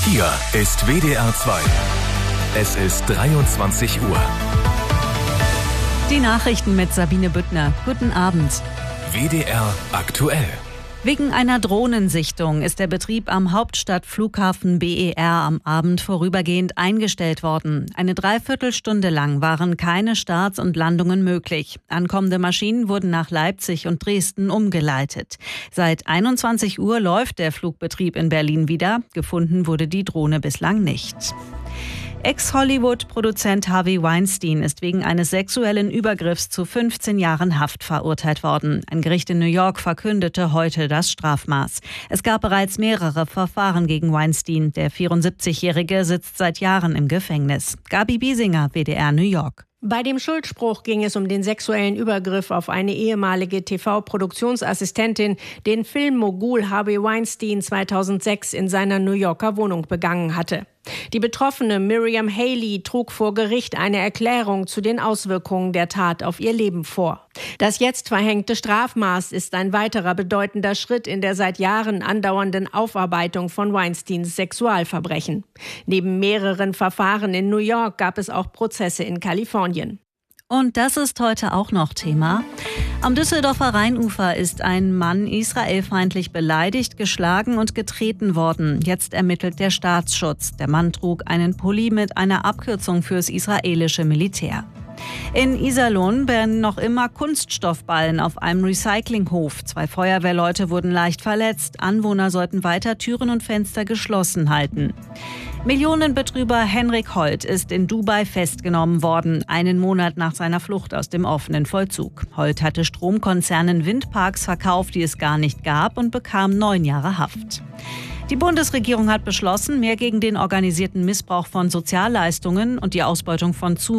Hier ist WDR 2. Es ist 23 Uhr. Die Nachrichten mit Sabine Büttner. Guten Abend. WDR aktuell. Wegen einer Drohnensichtung ist der Betrieb am Hauptstadtflughafen BER am Abend vorübergehend eingestellt worden. Eine Dreiviertelstunde lang waren keine Starts und Landungen möglich. Ankommende Maschinen wurden nach Leipzig und Dresden umgeleitet. Seit 21 Uhr läuft der Flugbetrieb in Berlin wieder. Gefunden wurde die Drohne bislang nicht. Ex-Hollywood-Produzent Harvey Weinstein ist wegen eines sexuellen Übergriffs zu 15 Jahren Haft verurteilt worden. Ein Gericht in New York verkündete heute das Strafmaß. Es gab bereits mehrere Verfahren gegen Weinstein. Der 74-Jährige sitzt seit Jahren im Gefängnis. Gabi Biesinger, WDR New York. Bei dem Schuldspruch ging es um den sexuellen Übergriff auf eine ehemalige TV-Produktionsassistentin, den Filmmogul Harvey Weinstein 2006 in seiner New Yorker Wohnung begangen hatte. Die Betroffene Miriam Haley trug vor Gericht eine Erklärung zu den Auswirkungen der Tat auf ihr Leben vor. Das jetzt verhängte Strafmaß ist ein weiterer bedeutender Schritt in der seit Jahren andauernden Aufarbeitung von Weinsteins Sexualverbrechen. Neben mehreren Verfahren in New York gab es auch Prozesse in Kalifornien. Und das ist heute auch noch Thema. Am Düsseldorfer Rheinufer ist ein Mann israelfeindlich beleidigt, geschlagen und getreten worden. Jetzt ermittelt der Staatsschutz. Der Mann trug einen Pulli mit einer Abkürzung fürs israelische Militär. In Iserlohn brennen noch immer Kunststoffballen auf einem Recyclinghof. 2 Feuerwehrleute wurden leicht verletzt. Anwohner sollten weiter Türen und Fenster geschlossen halten. Millionenbetrüger Henrik Holt ist in Dubai festgenommen worden, einen Monat nach seiner Flucht aus dem offenen Vollzug. Holt hatte Stromkonzernen Windparks verkauft, die es gar nicht gab, und bekam 9 Jahre Haft. Die Bundesregierung hat beschlossen, mehr gegen den organisierten Missbrauch von Sozialleistungen und die Ausbeutung von